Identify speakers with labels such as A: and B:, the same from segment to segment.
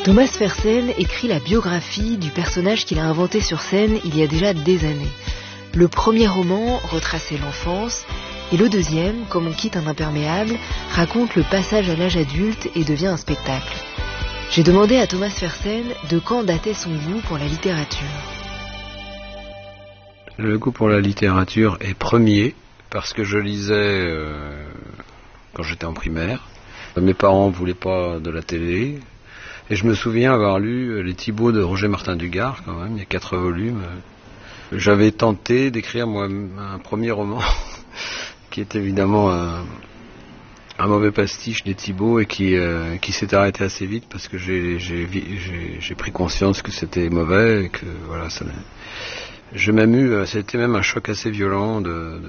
A: Thomas Fersen écrit la biographie du personnage qu'il a inventé sur scène il y a déjà des années. Le premier roman retraçait l'enfance, et le deuxième, Comme on quitte un imperméable, raconte le passage à l'âge adulte et devient un spectacle. J'ai demandé à Thomas Fersen de quand datait son goût pour la littérature.
B: Le goût pour la littérature est premier, parce que je lisais quand j'étais en primaire. Mes parents ne voulaient pas de la télé. Et je me souviens avoir lu Les Thibauts de Roger Martin Dugard, quand même, il y a 4 volumes. J'avais tenté d'écrire moi un premier roman, qui est évidemment un mauvais pastiche des Thibauts et qui s'est arrêté assez vite parce que j'ai pris conscience que c'était mauvais et que voilà, je m'amuse. C'était même un choc assez violent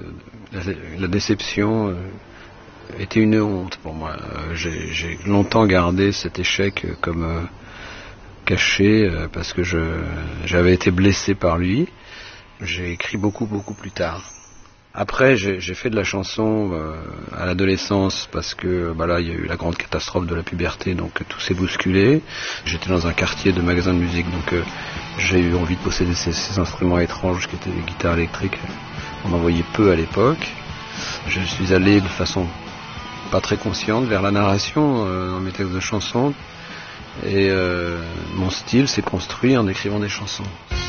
B: la déception. Était une honte pour moi. J'ai longtemps gardé cet échec comme caché parce que j'avais été blessé par lui. J'ai écrit beaucoup plus tard. Après, j'ai fait de la chanson à l'adolescence parce que là, il y a eu la grande catastrophe de la puberté, donc tout s'est bousculé. J'étais dans un quartier de magasins de musique, donc j'ai eu envie de posséder ces instruments étranges qui étaient des guitares électriques. On en voyait peu à l'époque. Je suis allé de façon pas très consciente vers la narration dans mes textes de chansons et mon style s'est construit en écrivant des chansons.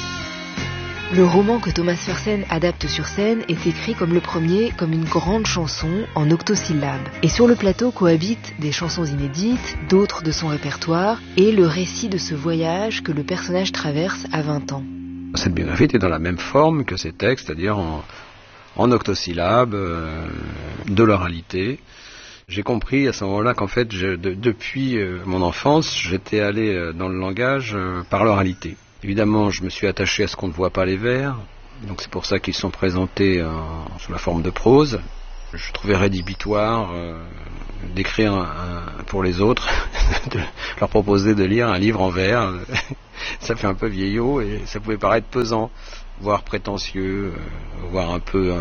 A: Le roman que Thomas Fersen adapte sur scène est écrit comme le premier, comme une grande chanson en octosyllabes. Et sur le plateau cohabitent des chansons inédites, d'autres de son répertoire, et le récit de ce voyage que le personnage traverse à 20 ans.
B: Cette biographie était dans la même forme que ces textes, c'est-à-dire en octosyllabes, de l'oralité. J'ai compris à ce moment-là qu'en fait, depuis mon enfance, j'étais allé dans le langage par l'oralité. Évidemment, je me suis attaché à ce qu'on ne voit pas les vers, donc c'est pour ça qu'ils sont présentés sous la forme de prose. Je trouvais rédhibitoire d'écrire pour les autres, de leur proposer de lire un livre en vers. Ça fait un peu vieillot et ça pouvait paraître pesant, voire prétentieux, voire un peu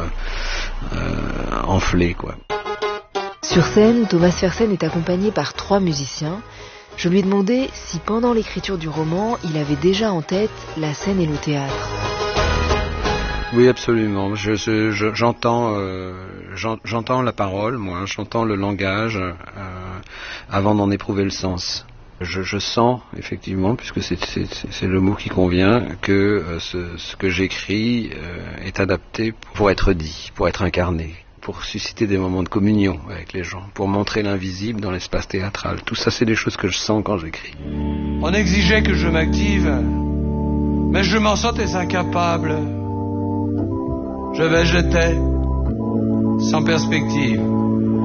B: enflé, quoi.
A: Sur scène, Thomas Fersen est accompagné par 3 musiciens. Je lui ai demandé si pendant l'écriture du roman, il avait déjà en tête la scène et le théâtre.
B: Oui, absolument. J'entends la parole, moi, j'entends le langage avant d'en éprouver le sens. Je sens, effectivement, puisque c'est le mot qui convient, que ce que j'écris est adapté pour être dit, pour être incarné, pour susciter des moments de communion avec les gens, pour montrer l'invisible dans l'espace théâtral. Tout ça, c'est des choses que je sens quand j'écris.
C: On exigeait que je m'active, mais je m'en sentais incapable. Je végétais, sans perspective.